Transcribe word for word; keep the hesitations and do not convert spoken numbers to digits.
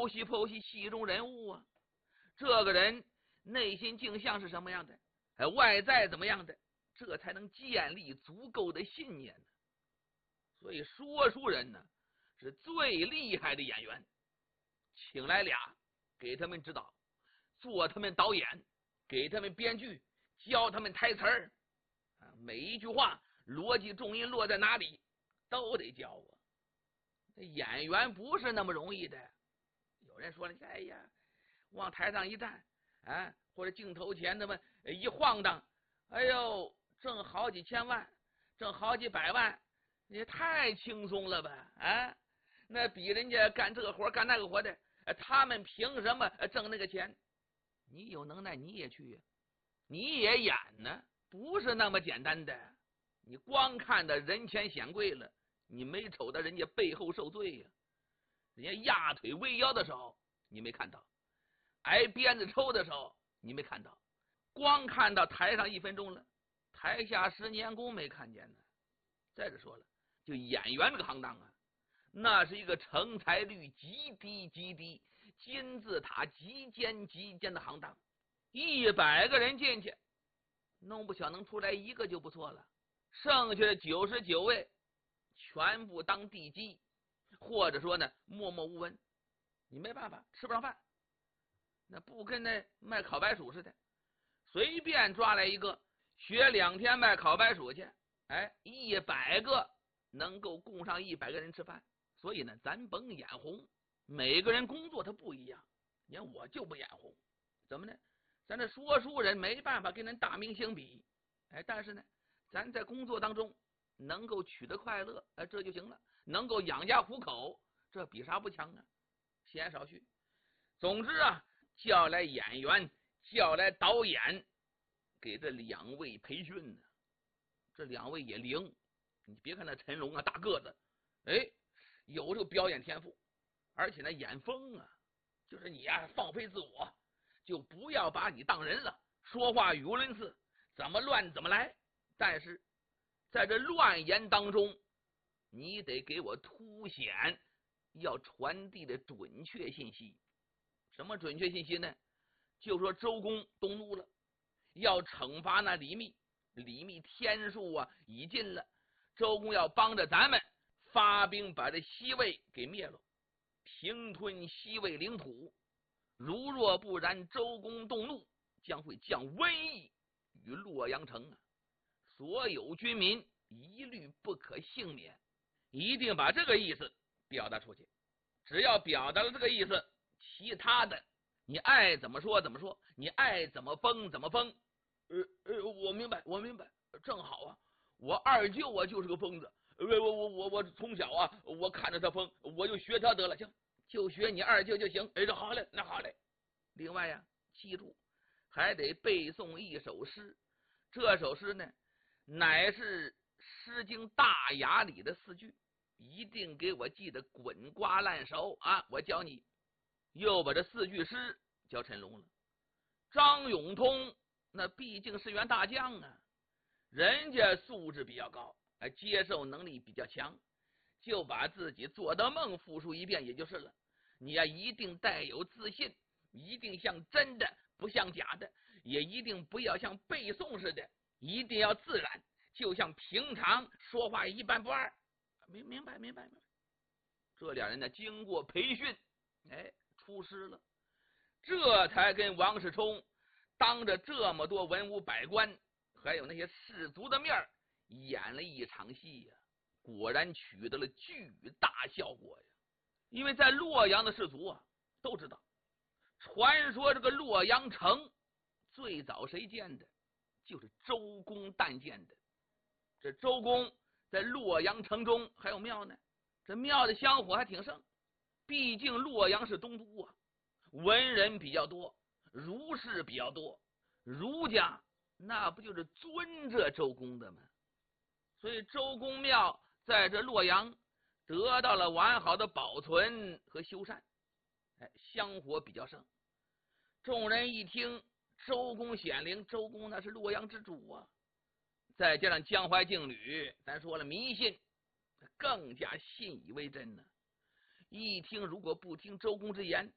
剖析剖析戏中人物啊，这个人内心镜像是什么样的，哎，外在怎么样的，这才能建立足够的信念呢。所以说书人呢是最厉害的演员，请来俩给他们指导，做他们导演，给他们编剧，教他们台词儿啊，每一句话逻辑重音落在哪里都得教我。演员不是那么容易的。有人说了，哎呀，往台上一站啊，或者镜头前那么一晃荡，哎呦，挣好几千万，挣好几百万，也太轻松了吧啊！那比人家干这个活干那个活的，他们凭什么挣那个钱？你有能耐你也去，你也演呢，不是那么简单的。你光看的人前显贵了，你没瞅到人家背后受罪呀、啊。人家压腿围腰的时候你没看到，挨鞭子抽的时候你没看到，光看到台上一分钟了，台下十年功没看见呢。再者说了，就演员这个行当啊，那是一个成才率极低极低，金字塔极尖极尖的行当。一百个人进去，弄不巧能出来一个就不错了，剩下的九十九位全部当地基，或者说呢默默无闻，你没办法吃不上饭。那不跟那卖烤白薯似的，随便抓来一个学两天卖烤白薯去，哎，一百个能够供上一百个人吃饭。所以呢，咱甭眼红，每个人工作他不一样。你看我就不眼红，怎么呢？咱这说书人没办法跟人大明星比，哎，但是呢，咱在工作当中能够取得快乐，哎，这就行了。能够养家糊口，这比啥不强啊？闲言少叙。总之啊，叫来演员，叫来导演，给这两位培训呢。这两位也灵，你别看那陈龙啊，大个子，哎，有这个表演天赋，而且呢演疯啊，就是你啊放飞自我，就不要把你当人了，说话语无伦次，怎么乱怎么来。但是在这乱言当中，你得给我凸显要传递的准确信息。什么准确信息呢？就说周公动怒了，要惩罚那李密，李密天数啊已尽了，周公要帮着咱们发兵把这西魏给灭了，平吞西魏领土。如若不然，周公动怒，将会降瘟疫于洛阳城啊，所有军民一律不可幸免。一定把这个意思表达出去。只要表达了这个意思，其他的你爱怎么说怎么说，你爱怎么封怎么封。呃呃，我明白，我明白，正好啊，我二舅啊就是个疯子，我我我我我从小啊，我看着他疯，我就学他得了，行，就学你二舅就行。哎，这好嘞，那好嘞。另外呀、啊，记住还得背诵一首诗，这首诗呢，乃是《诗经·大雅》里的四句，一定给我记得滚瓜烂熟啊！我教你，又把这四句诗教陈龙了。张永通那毕竟是员大将啊，人家素质比较高，接受能力比较强，就把自己做的梦复述一遍也就是了。你呀、啊，一定带有自信，一定像真的不像假的，也一定不要像背诵似的，一定要自然，就像平常说话一般不二。明明白明白明白。这两人呢，经过培训，哎，出师了，这才跟王世充当着这么多文武百官还有那些士族的面演了一场戏呀、啊，果然取得了巨大效果呀。因为在洛阳的士族啊都知道，传说这个洛阳城最早谁建的，就是周公诞建的。这周公在洛阳城中还有庙呢，这庙的香火还挺盛。毕竟洛阳是东都啊，文人比较多，儒士比较多，儒家那不就是尊着周公的吗？所以周公庙在这洛阳得到了完好的保存和修缮，哎，香火比较盛。众人一听周公显灵，周公那是洛阳之主啊，再加上江淮劲旅，咱说了迷信，更加信以为真呢、啊。一听如果不听周公之言，